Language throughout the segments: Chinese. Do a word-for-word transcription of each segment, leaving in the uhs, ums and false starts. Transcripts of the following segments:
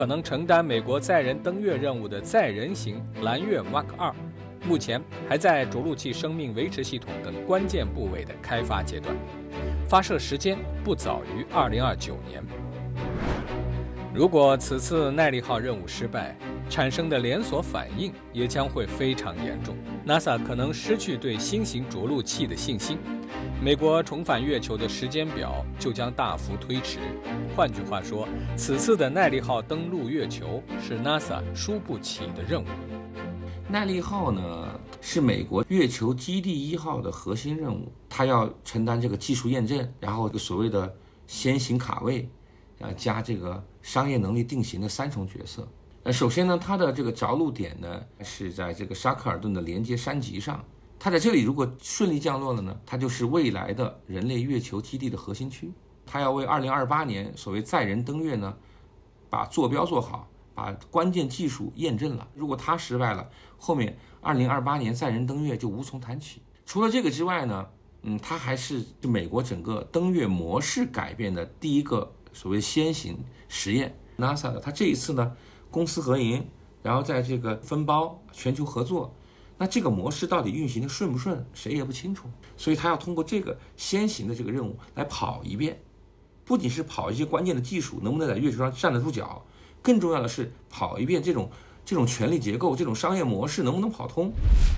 可能承担美国载人登月任务的载人型蓝月 Mark 二，目前还在着陆器生命维持系统等关键部位的开发阶段，发射时间不早于二零二九年。如果此次耐力号任务失败，产生的连锁反应也将会非常严重 ，NASA 可能失去对新型着陆器的信心，美国重返月球的时间表就将大幅推迟。换句话说，此次的耐力号登陆月球是 NASA 输不起的任务。 耐力号呢，是美国月球基地一号的核心任务，它要承担这个技术验证，然后所谓的先行卡位，呃，加这个商业能力定型的三重角色。呃，首先呢，它的这个着陆点呢是在这个沙克尔顿的连接山脊上，它在这里如果顺利降落了呢，它就是未来的人类月球基地的核心区。它要为二零二八年所谓载人登月呢，把坐标做好，把关键技术验证了。如果它失败了，后面二零二八年载人登月就无从谈起。除了这个之外呢，嗯，它还是美国整个登月模式改变的第一个所谓先行实验。NASA 的它这一次呢，公私合营，然后在这个分包全球合作，那这个模式到底运行的顺不顺，谁也不清楚。所以他要通过这个先行的这个任务来跑一遍，不仅是跑一些关键的技术能不能在月球上站得住脚，更重要的是跑一遍这种这种权力结构、这种商业模式能不能跑通。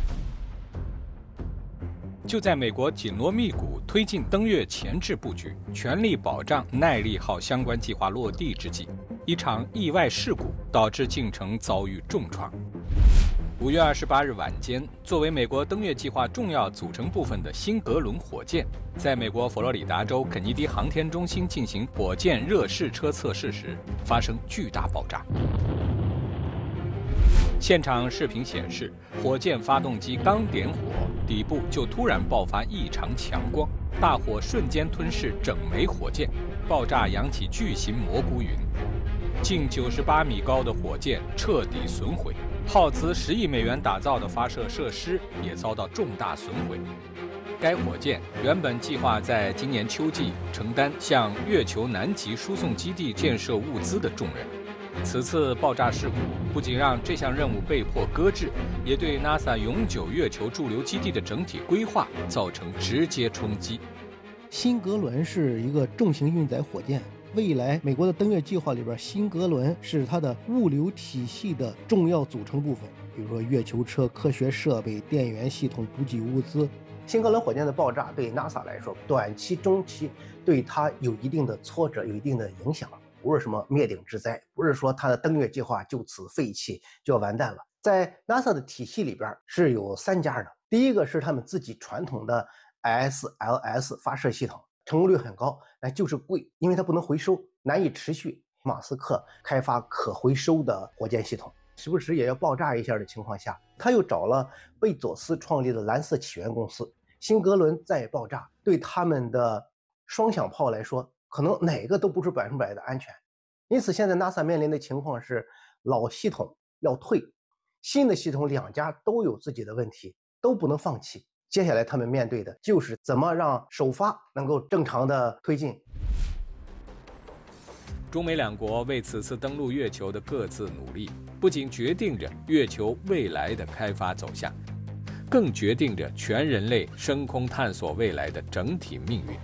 就在美国紧锣密鼓推进登月前置布局，全力保障耐力号相关计划落地之际，一场意外事故导致进程遭遇重创。五月二十八日晚间，作为美国登月计划重要组成部分的新格伦火箭，在美国佛罗里达州肯尼迪航天中心进行火箭热试车测试时，发生巨大爆炸。现场视频显示，火箭发动机刚点火，底部就突然爆发异常强光，大火瞬间吞噬整枚火箭，爆炸扬起巨型蘑菇云。近九十八米高的火箭彻底损毁，耗资十亿美元打造的发射设施也遭到重大损毁。该火箭原本计划在今年秋季承担向月球南极输送基地建设物资的重任。此次爆炸事故不仅让这项任务被迫搁置，也对 NASA 永久月球驻留基地的整体规划造成直接冲击。 新格伦是一个重型运载火箭，未来美国的登月计划里边，新格伦是它的物流体系的重要组成部分，比如说月球车、科学设备、电源系统、补给物资。新格伦火箭的爆炸对 NASA 来说，短期、中期对它有一定的挫折，有一定的影响。不是什么灭顶之灾，不是说它的登月计划就此废弃就要完蛋了。在 NASA 的体系里边是有三家的，第一个是他们自己传统的 S L S 发射系统，成功率很高，那就是贵，因为它不能回收，难以持续。马斯克开发可回收的火箭系统，时不时也要爆炸一下的情况下，他又找了贝佐斯创立的蓝色起源公司。新格伦再爆炸，对他们的双响炮来说，可能哪个都不是百分百的安全。因此现在 NASA 面临的情况是，老系统要退，新的系统两家都有自己的问题，都不能放弃。接下来他们面对的就是怎么让首发能够正常的推进。 中美两国为此次登陆月球的各自努力，不仅决定着月球未来的开发走向，更决定着全人类升空探索未来的整体命运。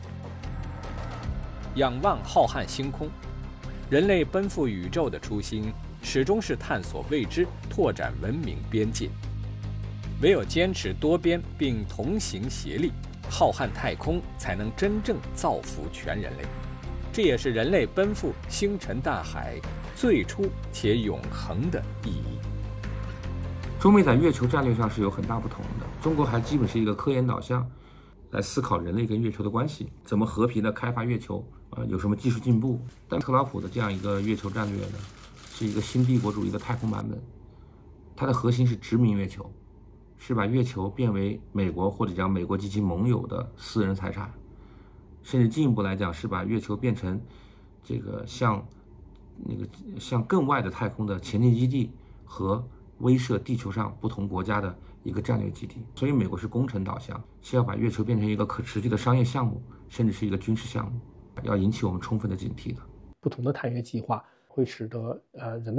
仰望浩瀚星空，人类奔赴宇宙的初心始终是探索未知，拓展文明边界。唯有坚持多边并同行协力，浩瀚太空才能真正造福全人类。这也是人类奔赴星辰大海最初且永恒的意义。 中美在月球战略上是有很大不同的，中国还基本是一个科研导向，来思考人类跟月球的关系，怎么和平的开发月球，呃，有什么技术进步。但特朗普的这样一个月球战略呢，是一个新帝国主义的太空版本，它的核心是殖民月球，是把月球变为美国或者讲美国及其盟友的私人财产，甚至进一步来讲是把月球变成这个向那个向更外的太空的前进基地和威慑地球上不同国家的一个战略基地。所以美国是工程导向，是要把月球变成一个可持续的商业项目，甚至是一个军事项目，要引起我们充分的警惕的。 不同的探月计划会会使得呃人类